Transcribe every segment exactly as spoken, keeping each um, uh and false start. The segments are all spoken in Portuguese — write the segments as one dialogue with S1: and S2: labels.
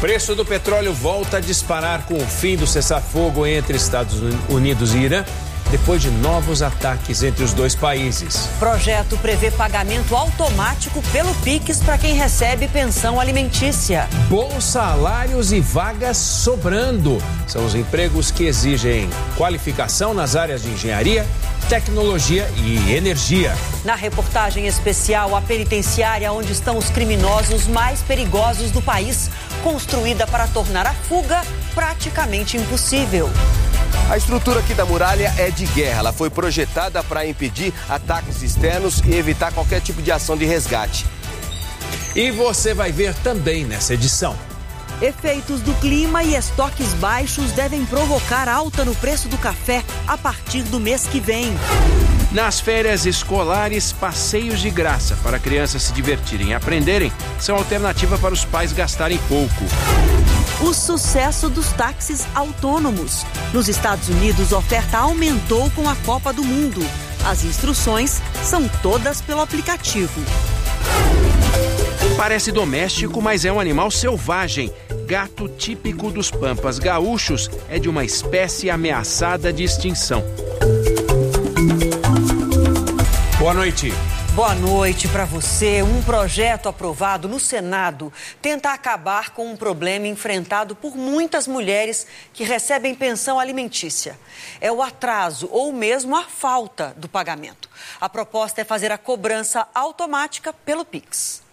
S1: Preço do petróleo volta a disparar com o fim do cessar-fogo entre Estados Unidos e Irã, depois de novos ataques entre os dois países.
S2: Projeto prevê pagamento automático pelo Pix para quem recebe pensão alimentícia.
S1: Bons salários e vagas sobrando. São os empregos que exigem qualificação nas áreas de engenharia, tecnologia e energia.
S2: Na reportagem especial, a penitenciária onde estão os criminosos mais perigosos do país, construída para tornar a fuga praticamente impossível.
S3: A estrutura aqui da muralha é de guerra. Ela foi projetada para impedir ataques externos e evitar qualquer tipo de ação de resgate.
S1: E você vai ver também nessa edição.
S2: Efeitos do clima e estoques baixos devem provocar alta no preço do café a partir do mês que vem.
S4: Nas férias escolares, passeios de graça para crianças se divertirem e aprenderem são alternativa para os pais gastarem pouco.
S2: O sucesso dos táxis autônomos. Nos Estados Unidos, a oferta aumentou com a Copa do Mundo. As instruções são todas pelo aplicativo.
S4: Parece doméstico, mas é um animal selvagem. Gato típico dos pampas gaúchos é de uma espécie ameaçada de extinção.
S1: Boa noite.
S2: Boa noite para você. Um projeto aprovado no Senado tenta acabar com um problema enfrentado por muitas mulheres que recebem pensão alimentícia. É o atraso ou mesmo a falta do pagamento. A proposta é fazer a cobrança automática pelo Pix.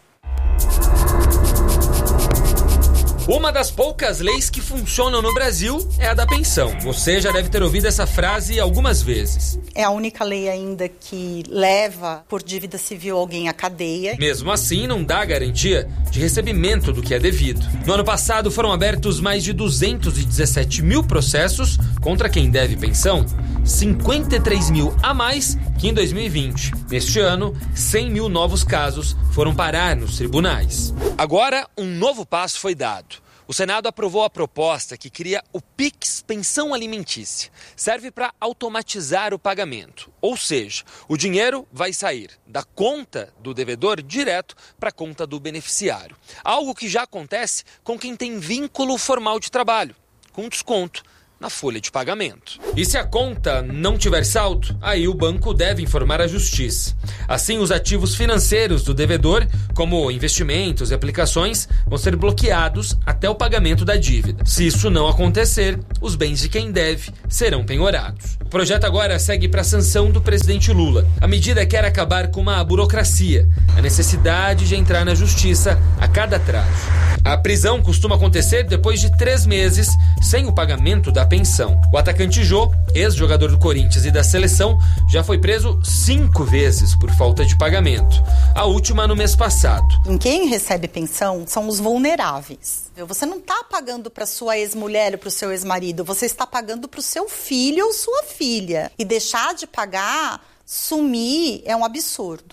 S5: Uma das poucas leis que funcionam no Brasil é a da pensão. Você já deve ter ouvido essa frase algumas vezes.
S6: É a única lei ainda que leva por dívida civil alguém à cadeia.
S5: Mesmo assim, não dá garantia de recebimento do que é devido. No ano passado foram abertos mais de duzentos e dezessete mil processos contra quem deve pensão, cinquenta e três mil a mais que em dois mil e vinte. Neste ano, cem mil novos casos foram parar nos tribunais. Agora, um novo passo foi dado. O Senado aprovou a proposta que cria o Pix Pensão Alimentícia. Serve para automatizar o pagamento. Ou seja, o dinheiro vai sair da conta do devedor direto para a conta do beneficiário. Algo que já acontece com quem tem vínculo formal de trabalho, com desconto na folha de pagamento. E se a conta não tiver saldo, aí o banco deve informar a justiça. Assim, os ativos financeiros do devedor, como investimentos e aplicações, vão ser bloqueados até o pagamento da dívida. Se isso não acontecer, os bens de quem deve serão penhorados. O projeto agora segue para a sanção do presidente Lula. A medida quer acabar com uma burocracia, a necessidade de entrar na justiça a cada atraso. A prisão costuma acontecer depois de três meses sem o pagamento da pensão. O atacante Jô, ex-jogador do Corinthians e da seleção, já foi preso cinco vezes por falta de pagamento. A última no mês passado.
S6: Em quem recebe pensão são os vulneráveis. Você não está pagando para sua ex-mulher ou para o seu ex-marido, você está pagando para o seu filho ou sua filha. E deixar de pagar, sumir, é um absurdo.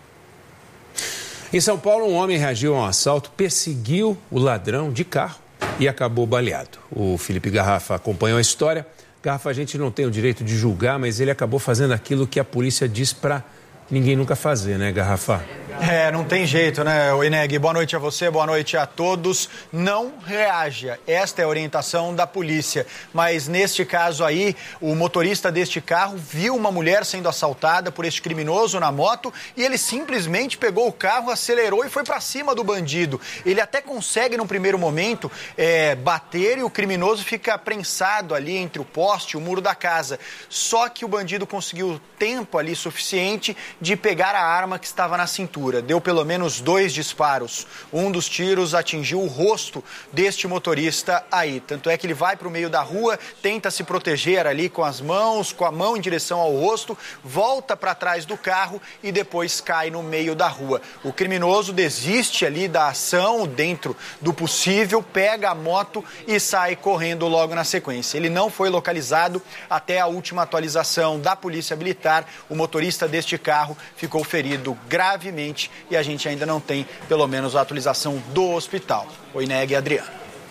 S1: Em São Paulo, um homem reagiu a um assalto, perseguiu o ladrão de carro e acabou baleado. O Felipe Garrafa acompanhou a história. Garrafa, a gente não tem o direito de julgar, mas ele acabou fazendo aquilo que a polícia diz para ninguém nunca fazer, né, Garrafa?
S7: É, não tem jeito, né, Ineg? Boa noite a você, boa noite a todos. Não reaja. Esta é a orientação da polícia. Mas neste caso aí, o motorista deste carro viu uma mulher sendo assaltada por este criminoso na moto e ele simplesmente pegou o carro, acelerou e foi para cima do bandido. Ele até consegue, num primeiro momento, é, bater e o criminoso fica prensado ali entre o poste e o muro da casa. Só que o bandido conseguiu tempo ali suficiente de pegar a arma que estava na cintura. Deu pelo menos dois disparos. Um dos tiros atingiu o rosto deste motorista aí. Tanto é que ele vai para o meio da rua, tenta se proteger ali com as mãos, com a mão em direção ao rosto, volta para trás do carro e depois cai no meio da rua. O criminoso desiste ali da ação dentro do possível, pega a moto e sai correndo logo na sequência. Ele não foi localizado até a última atualização da Polícia Militar. O motorista deste carro ficou ferido gravemente e a gente ainda não tem, pelo menos, a atualização do hospital. O Ineg e Adriano.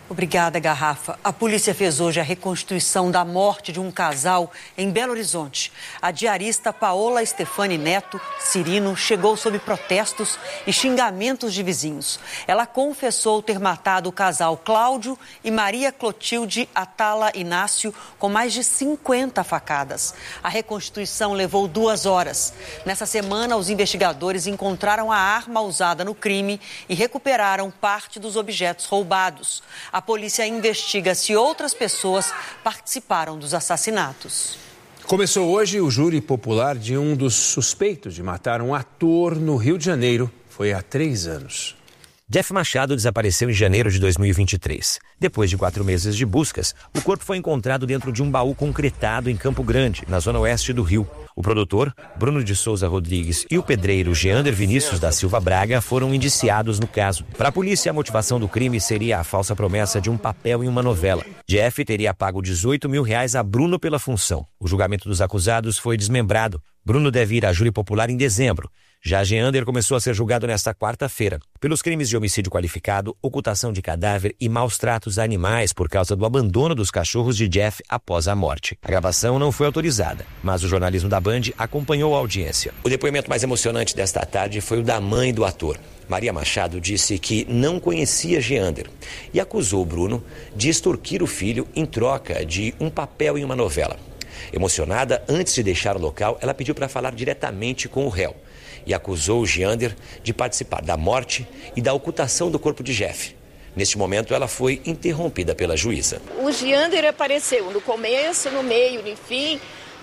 S2: Obrigada, Garrafa. A polícia fez hoje a reconstituição da morte de um casal em Belo Horizonte. A diarista Paola Stefani Neto Cirino chegou sob protestos e xingamentos de vizinhos. Ela confessou ter matado o casal Cláudio e Maria Clotilde Atala Inácio com mais de cinquenta facadas. A reconstituição levou duas horas. Nessa semana, os investigadores encontraram a arma usada no crime e recuperaram parte dos objetos roubados. A polícia investiga se outras pessoas participaram dos assassinatos.
S1: Começou hoje o júri popular de um dos suspeitos de matar um ator no Rio de Janeiro. Foi há três anos.
S8: Jeff Machado desapareceu em janeiro de dois mil e vinte e três. Depois de quatro meses de buscas, o corpo foi encontrado dentro de um baú concretado em Campo Grande, na zona oeste do Rio. O produtor, Bruno de Souza Rodrigues, e o pedreiro Geander Vinícius da Silva Braga foram indiciados no caso. Para a polícia, a motivação do crime seria a falsa promessa de um papel em uma novela. Jeff teria pago dezoito mil reais a Bruno pela função. O julgamento dos acusados foi desmembrado. Bruno deve ir a júri popular em dezembro. Já Geander começou a ser julgado nesta quarta-feira pelos crimes de homicídio qualificado, ocultação de cadáver e maus tratos a animais por causa do abandono dos cachorros de Jeff após a morte. A gravação não foi autorizada, mas o jornalismo da Band acompanhou a audiência. O depoimento mais emocionante desta tarde foi o da mãe do ator. Maria Machado disse que não conhecia Geander e acusou Bruno de extorquir o filho em troca de um papel em uma novela. Emocionada, antes de deixar o local, ela pediu para falar diretamente com o réu e acusou o Geander de participar da morte e da ocultação do corpo de Jeff. Neste momento, ela foi interrompida pela juíza.
S9: O Geander apareceu no começo, no meio, no fim,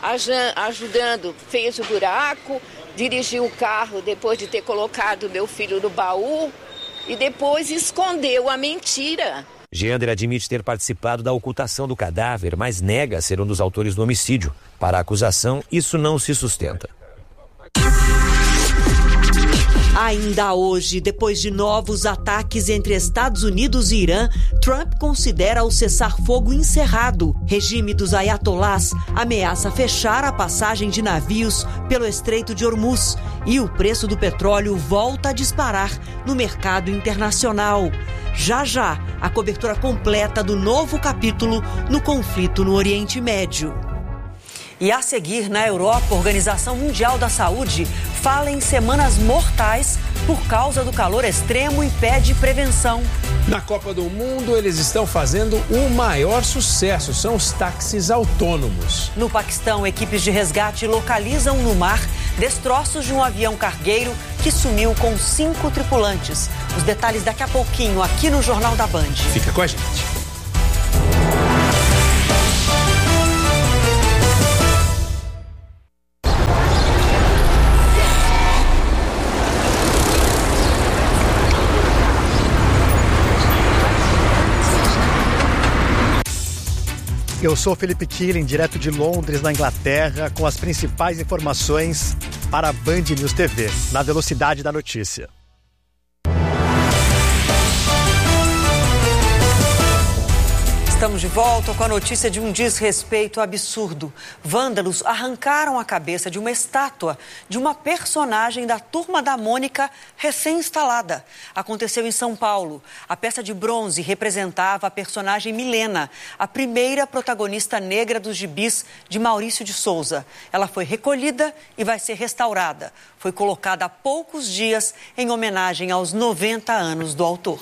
S9: ajudando, fez o buraco, dirigiu o carro depois de ter colocado meu filho no baú e depois escondeu a mentira.
S8: Geander admite ter participado da ocultação do cadáver, mas nega ser um dos autores do homicídio. Para a acusação, isso não se sustenta.
S2: Ainda hoje, depois de novos ataques entre Estados Unidos e Irã, Trump considera o cessar-fogo encerrado. Regime dos ayatolás ameaça fechar a passagem de navios pelo Estreito de Hormuz e o preço do petróleo volta a disparar no mercado internacional. Já já, a cobertura completa do novo capítulo no conflito no Oriente Médio. E a seguir, na Europa, a Organização Mundial da Saúde fala em semanas mortais por causa do calor extremo e pede prevenção.
S1: Na Copa do Mundo, eles estão fazendo o maior sucesso, são os táxis autônomos.
S2: No Paquistão, equipes de resgate localizam no mar destroços de um avião cargueiro que sumiu com cinco tripulantes. Os detalhes daqui a pouquinho, aqui no Jornal da Band.
S1: Fica com a gente.
S10: Eu sou Felipe Killing, direto de Londres, na Inglaterra, com as principais informações para a Band News T V, na velocidade da notícia.
S2: Estamos de volta com a notícia de um desrespeito absurdo. Vândalos arrancaram a cabeça de uma estátua de uma personagem da Turma da Mônica recém-instalada. Aconteceu em São Paulo. A peça de bronze representava a personagem Milena, a primeira protagonista negra dos gibis de Maurício de Souza. Ela foi recolhida e vai ser restaurada. Foi colocada há poucos dias em homenagem aos noventa anos do autor.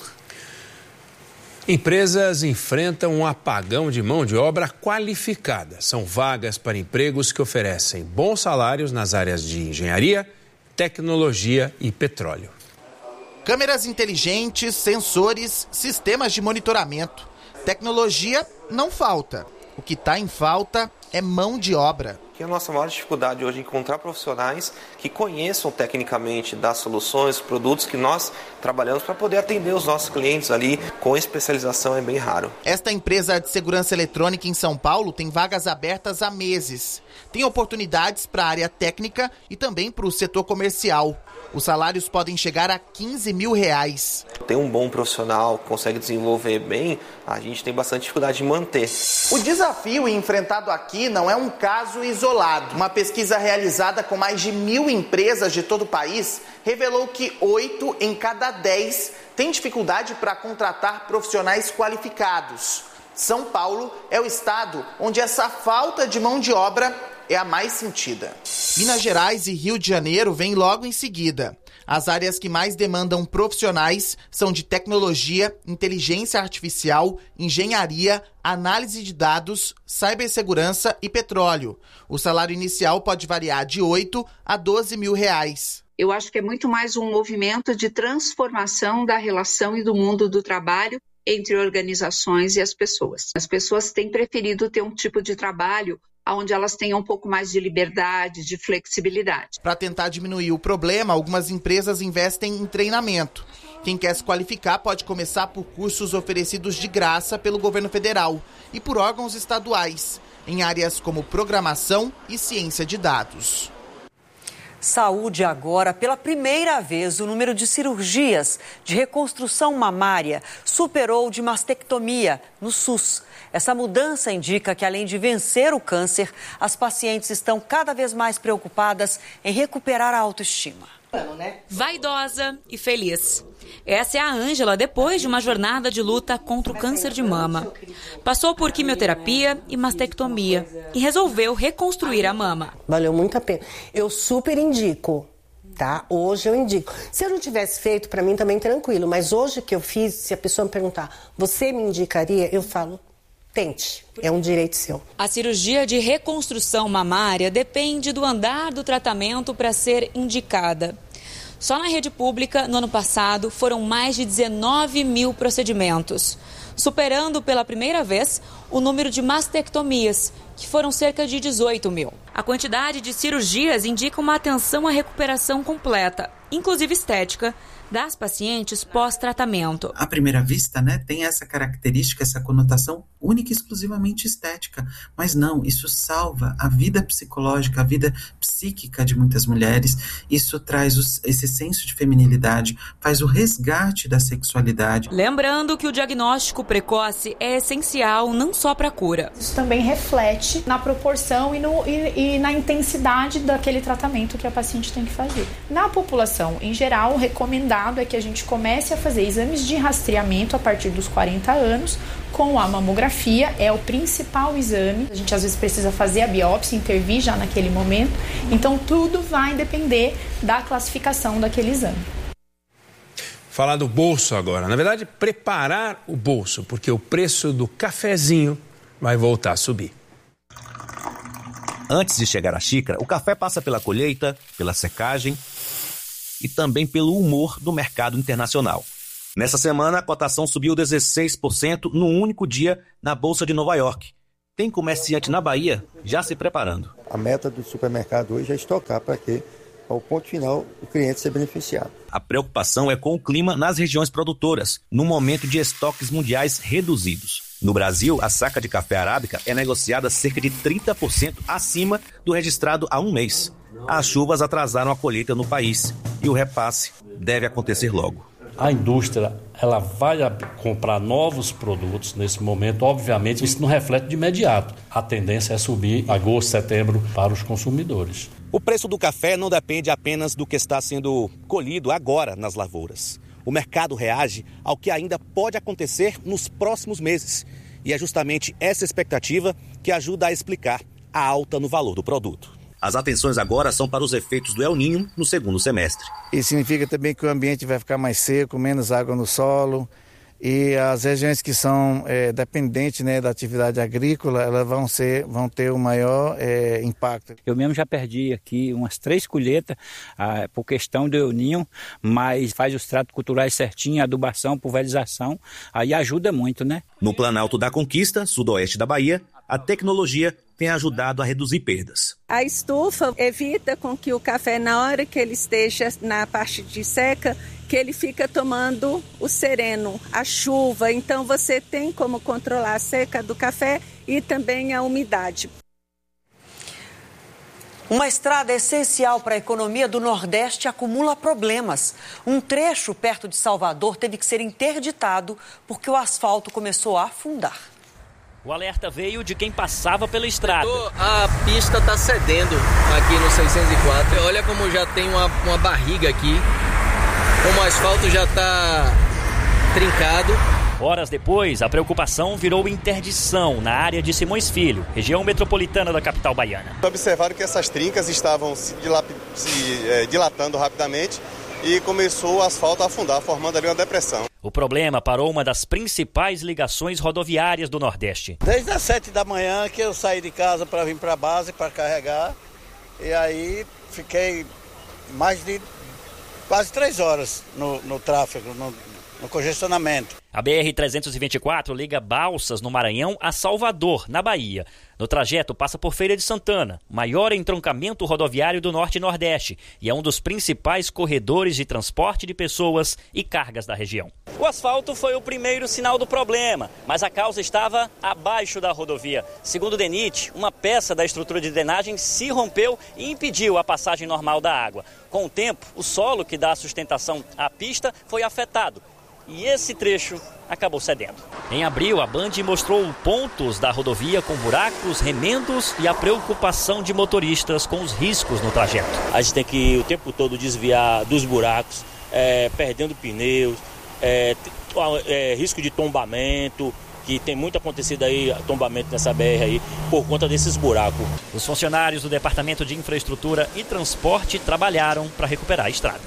S1: Empresas enfrentam um apagão de mão de obra qualificada. São vagas para empregos que oferecem bons salários nas áreas de engenharia, tecnologia e petróleo.
S11: Câmeras inteligentes, sensores, sistemas de monitoramento. Tecnologia não falta. O que está em falta é mão de obra.
S12: A nossa maior dificuldade hoje é encontrar profissionais que conheçam tecnicamente das soluções, produtos que nós trabalhamos para poder atender os nossos clientes ali com especialização é bem raro.
S11: Esta empresa de segurança eletrônica em São Paulo tem vagas abertas há meses. Tem oportunidades para a área técnica e também para o setor comercial. Os salários podem chegar a quinze mil reais.
S12: Tem um bom profissional, consegue desenvolver bem, a gente tem bastante dificuldade de manter.
S11: O desafio enfrentado aqui não é um caso isolado. isolado. Uma pesquisa realizada com mais de mil empresas de todo o país revelou que oito em cada dez têm dificuldade para contratar profissionais qualificados. São Paulo é o estado onde essa falta de mão de obra é a mais sentida. Minas Gerais e Rio de Janeiro vêm logo em seguida. As áreas que mais demandam profissionais são de tecnologia, inteligência artificial, engenharia, análise de dados, cibersegurança e petróleo. O salário inicial pode variar de oito a doze mil reais.
S13: Eu acho que é muito mais um movimento de transformação da relação e do mundo do trabalho entre organizações e as pessoas. As pessoas têm preferido ter um tipo de trabalho onde elas tenham um pouco mais de liberdade, de flexibilidade.
S11: Para tentar diminuir o problema, algumas empresas investem em treinamento. Quem quer se qualificar pode começar por cursos oferecidos de graça pelo governo federal e por órgãos estaduais, em áreas como programação e ciência de dados.
S2: Saúde agora, pela primeira vez, o número de cirurgias de reconstrução mamária superou o de mastectomia no SUS. Essa mudança indica que, além de vencer o câncer, as pacientes estão cada vez mais preocupadas em recuperar a autoestima.
S14: Vaidosa e feliz. Essa é a Ângela depois de uma jornada de luta contra o câncer de mama. Passou por quimioterapia e mastectomia e resolveu reconstruir a mama.
S15: Valeu muito a pena. Eu super indico, tá? Hoje eu indico. Se eu não tivesse feito, para mim também tranquilo. Mas hoje que eu fiz, se a pessoa me perguntar, você me indicaria? Eu falo, tente. É um direito seu.
S14: A cirurgia de reconstrução mamária depende do andar do tratamento para ser indicada. Só na rede pública, no ano passado, foram mais de dezenove mil procedimentos, superando pela primeira vez o número de mastectomias, que foram cerca de dezoito mil. A quantidade de cirurgias indica uma atenção à recuperação completa, inclusive estética, das pacientes pós-tratamento.
S16: À primeira vista, né, tem essa característica, essa conotação única e exclusivamente estética. Mas não, isso salva a vida psicológica, a vida psíquica de muitas mulheres. Isso traz os, esse senso de feminilidade, faz o resgate da sexualidade.
S14: Lembrando que o diagnóstico precoce é essencial não só para a cura.
S17: Isso também reflete na proporção e, no, e, e na intensidade daquele tratamento que a paciente tem que fazer. Na população, em geral, recomendado é que a gente comece a fazer exames de rastreamento a partir dos quarenta anos, com a mamografia, é o principal exame. A gente às vezes precisa fazer a biópsia, intervir já naquele momento. Então tudo vai depender da classificação daquele exame.
S1: Falar do bolso agora. Na verdade, preparar o bolso, porque o preço do cafezinho vai voltar a subir.
S8: Antes de chegar à xícara, o café passa pela colheita, pela secagem e também pelo humor do mercado internacional. Nessa semana, a cotação subiu dezesseis por cento num único dia na Bolsa de Nova York. Tem comerciante na Bahia já se preparando.
S18: A meta do supermercado hoje é estocar para que, ao ponto final, o cliente seja beneficiado.
S8: A preocupação é com o clima nas regiões produtoras, num momento de estoques mundiais reduzidos. No Brasil, a saca de café arábica é negociada cerca de trinta por cento acima do registrado há um mês. As chuvas atrasaram a colheita no país e o repasse deve acontecer logo.
S19: A indústria ela vai comprar novos produtos nesse momento. Obviamente, isso não reflete de imediato. A tendência é subir agosto, setembro para os consumidores.
S8: O preço do café não depende apenas do que está sendo colhido agora nas lavouras. O mercado reage ao que ainda pode acontecer nos próximos meses. E é justamente essa expectativa que ajuda a explicar a alta no valor do produto. As atenções agora são para os efeitos do El Niño no segundo semestre.
S20: Isso significa também que o ambiente vai ficar mais seco, menos água no solo. E as regiões que são é, dependentes, né, da atividade agrícola, elas vão, ser, vão ter o maior é, impacto.
S21: Eu mesmo já perdi aqui umas três colheitas ah, por questão do El Niño, mas faz os tratos culturais certinho, adubação, pulverização, aí ajuda muito, né?
S8: No Planalto da Conquista, sudoeste da Bahia, a tecnologia tem ajudado a reduzir perdas.
S22: A estufa evita com que o café, na hora que ele esteja na parte de seca, que ele fica tomando o sereno, a chuva. Então você tem como controlar a seca do café e também a umidade.
S2: Uma estrada essencial para a economia do Nordeste acumula problemas. Um trecho perto de Salvador teve que ser interditado porque o asfalto começou a afundar.
S3: O alerta veio de quem passava pela estrada.
S4: A pista está cedendo aqui no seiscentos e quatro. Olha como já tem uma, uma barriga aqui. Como o asfalto já está trincado.
S3: Horas depois, a preocupação virou interdição na área de Simões Filho, região metropolitana da capital baiana.
S23: Observaram que essas trincas estavam se, dilap, se é, dilatando rapidamente e começou o asfalto a afundar, formando ali uma depressão.
S3: O problema parou uma das principais ligações rodoviárias do Nordeste.
S24: Desde as sete da manhã que eu saí de casa para vir para a base, para carregar, e aí fiquei mais de quase três horas no, no tráfego, no, no congestionamento.
S3: A B R trezentos e vinte e quatro liga Balsas, no Maranhão, a Salvador, na Bahia. No trajeto, passa por Feira de Santana, maior entroncamento rodoviário do Norte e Nordeste, e é um dos principais corredores de transporte de pessoas e cargas da região. O asfalto foi o primeiro sinal do problema, mas a causa estava abaixo da rodovia. Segundo o DENIT, uma peça da estrutura de drenagem se rompeu e impediu a passagem normal da água. Com o tempo, o solo que dá sustentação à pista foi afetado. E esse trecho acabou cedendo. Em abril, a Band mostrou pontos da rodovia com buracos, remendos e a preocupação de motoristas com os riscos no trajeto.
S25: A gente tem que o tempo todo desviar dos buracos, é, perdendo pneus, é, é, risco de tombamento, que tem muito acontecido aí, tombamento nessa B R aí, por conta desses buracos.
S3: Os funcionários do Departamento de Infraestrutura e Transporte trabalharam para recuperar a estrada.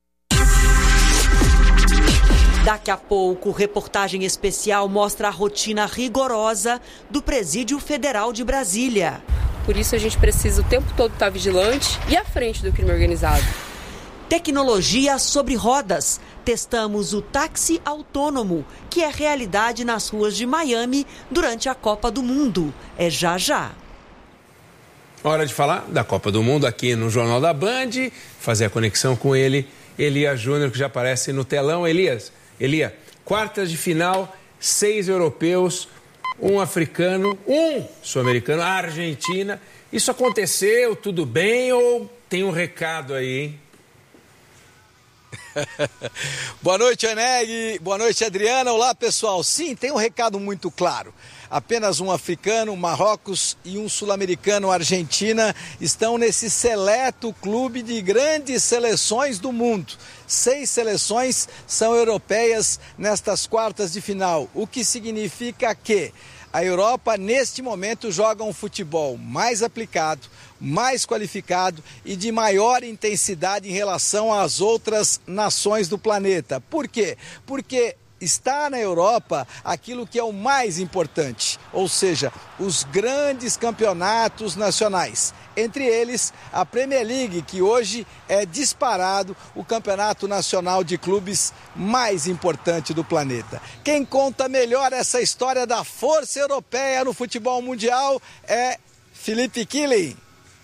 S2: Daqui a pouco, reportagem especial mostra a rotina rigorosa do Presídio Federal de Brasília.
S26: Por isso a gente precisa o tempo todo estar vigilante e à frente do crime organizado.
S2: Tecnologia sobre rodas. Testamos o táxi autônomo, que é realidade nas ruas de Miami durante a Copa do Mundo. É já já.
S1: Hora de falar da Copa do Mundo aqui no Jornal da Band, fazer a conexão com ele, Elias Júnior, que já aparece no telão. Elias, Elias, quartas de final, seis europeus, um africano, um sul-americano, a Argentina. Isso aconteceu, tudo bem ou tem um recado aí, hein?
S27: Boa noite, Eneg. Boa noite, Adriana. Olá, pessoal. Sim, tem um recado muito claro. Apenas um africano, Marrocos, e um sul-americano, Argentina, estão nesse seleto clube de grandes seleções do mundo. Seis seleções são europeias nestas quartas de final, o que significa que a Europa, neste momento, joga um futebol mais aplicado, mais qualificado e de maior intensidade em relação às outras nações do planeta. Por quê? Porque está na Europa aquilo que é o mais importante, ou seja, os grandes campeonatos nacionais. Entre eles, a Premier League, que hoje é disparado o campeonato nacional de clubes mais importante do planeta. Quem conta melhor essa história da força europeia no futebol mundial é Felipe Killing.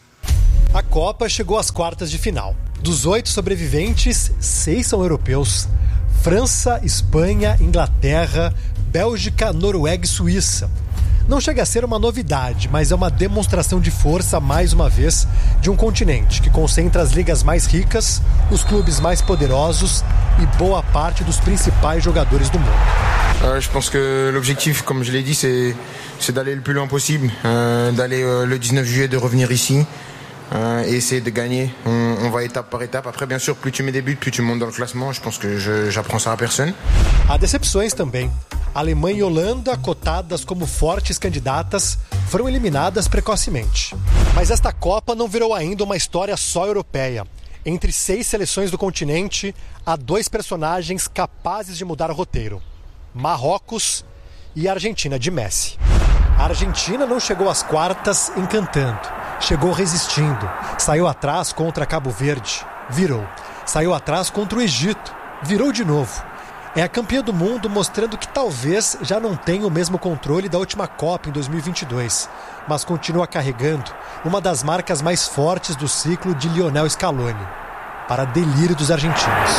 S10: A Copa chegou às quartas de final. Dos oito sobreviventes, seis são europeus. França, Espanha, Inglaterra, Bélgica, Noruega e Suíça. Não chega a ser uma novidade, mas é uma demonstração de força, mais uma vez, de um continente que concentra as ligas mais ricas, os clubes mais poderosos e boa parte dos principais jogadores do mundo.
S28: Euh, je pense que l'objectif, comme je l'ai dit, c'est, c'est d'aller le plus loin possible, euh, d'aller euh, le dix-neuf juillet, de revenir ici. Euh, et essayer de gagner. On, on va étape par étape. Après, bien sûr, plus tu mets des buts, plus tu montes dans le classement. Je pense que je, j'apprends ça à personne.
S10: Há decepções também. Alemanha e Holanda, cotadas como fortes candidatas, foram eliminadas precocemente. Mas esta Copa não virou ainda uma história só europeia. Entre seis seleções do continente, há dois personagens capazes de mudar o roteiro: Marrocos e a Argentina de Messi. A Argentina não chegou às quartas encantando. Chegou resistindo, saiu atrás contra Cabo Verde, virou. Saiu atrás contra o Egito, virou de novo. É a campeã do mundo, mostrando que talvez já não tenha o mesmo controle da última Copa em dois mil e vinte e dois, mas continua carregando uma das marcas mais fortes do ciclo de Lionel Scaloni, para delírio dos argentinos.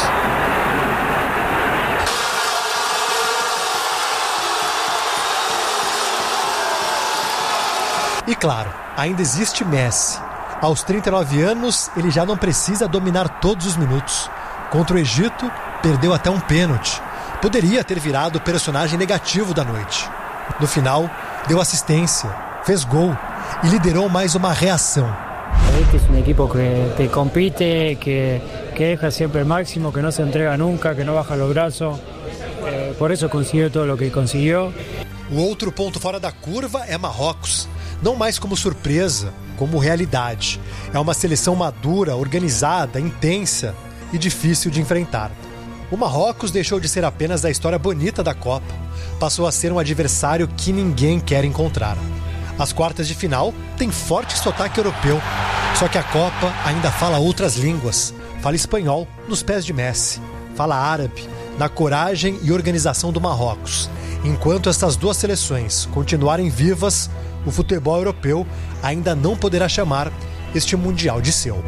S10: E claro, ainda existe Messi. Aos trinta e nove anos, ele já não precisa dominar todos os minutos. Contra o Egito, perdeu até um pênalti. Poderia ter virado o personagem negativo da noite. No final, deu assistência, fez gol e liderou mais uma reação.
S5: Este é um equipo que te compite, que, que deja sempre o máximo, que não se entrega nunca, que não baixa os braços. Eh, por isso conseguiu tudo o que conseguiu.
S10: O outro ponto fora da curva é Marrocos. Não mais como surpresa, como realidade. É uma seleção madura, organizada, intensa e difícil de enfrentar. O Marrocos deixou de ser apenas a história bonita da Copa. Passou a ser um adversário que ninguém quer encontrar. As quartas de final têm forte sotaque europeu. Só que a Copa ainda fala outras línguas. Fala espanhol nos pés de Messi. Fala árabe na coragem e organização do Marrocos. Enquanto essas duas seleções continuarem vivas, o futebol europeu ainda não poderá chamar este Mundial de seu.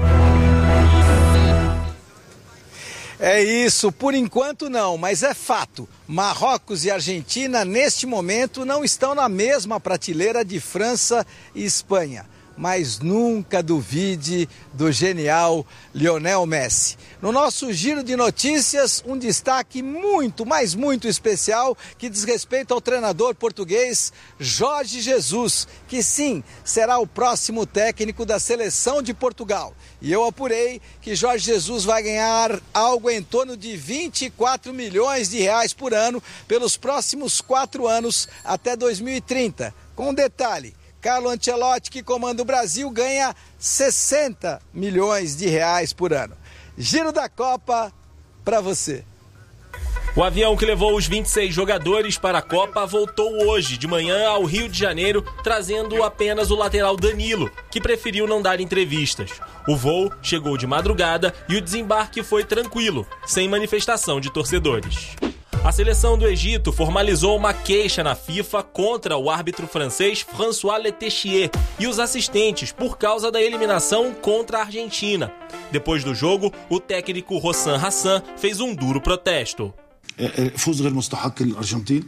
S27: É isso, por enquanto não, mas é fato. Marrocos e Argentina, neste momento, não estão na mesma prateleira de França e Espanha. Mas nunca duvide do genial Lionel Messi. No nosso giro de notícias, um destaque muito, mas muito especial que diz respeito ao treinador português Jorge Jesus, que sim, será o próximo técnico da seleção de Portugal. E eu apurei que Jorge Jesus vai ganhar algo em torno de vinte e quatro milhões de reais por ano pelos próximos quatro anos até dois mil e trinta. Com um detalhe: Carlo Ancelotti, que comanda o Brasil, ganha sessenta milhões de reais por ano. Giro da Copa para você.
S6: O avião que levou os vinte e seis jogadores para a Copa voltou hoje de manhã ao Rio de Janeiro, trazendo apenas o lateral Danilo, que preferiu não dar entrevistas. O voo chegou de madrugada e o desembarque foi tranquilo, sem manifestação de torcedores. A seleção do Egito formalizou uma queixa na FIFA contra o árbitro francês François Letechier e os assistentes por causa da eliminação contra a Argentina. Depois do jogo, o técnico Hossam Hassan fez um duro protesto.
S7: فوز غير مستحق للأرجنتين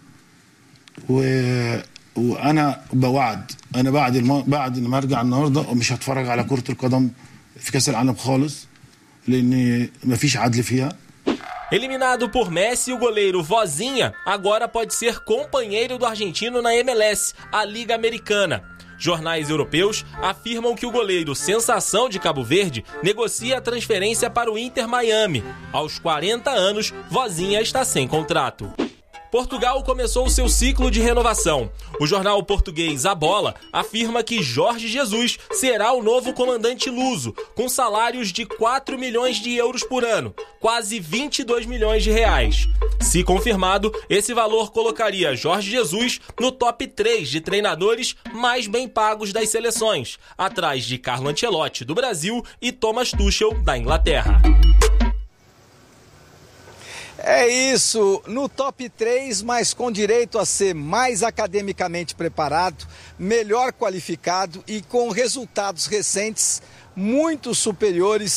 S7: وأنا بوعد أنا بعد بعد ما أرجع النهارده ومش هتفرج على كرة القدم في كأس العالم خالص لأن مفيش عدل فيها.
S6: Eliminado por Messi, o goleiro Vozinha agora pode ser companheiro do argentino na M L S, a Liga Americana. Jornais europeus afirmam que o goleiro sensação de Cabo Verde negocia a transferência para o Inter Miami. Aos quarenta anos, Vozinha está sem contrato. Portugal começou seu ciclo de renovação. O jornal português A Bola afirma que Jorge Jesus será o novo comandante luso, com salários de quatro milhões de euros por ano, quase vinte e dois milhões de reais. Se confirmado, esse valor colocaria Jorge Jesus no top três de treinadores mais bem pagos das seleções, atrás de Carlo Ancelotti do Brasil e Thomas Tuchel da Inglaterra.
S27: É isso, no top três, mas com direito a ser mais academicamente preparado, melhor qualificado e com resultados recentes muito superiores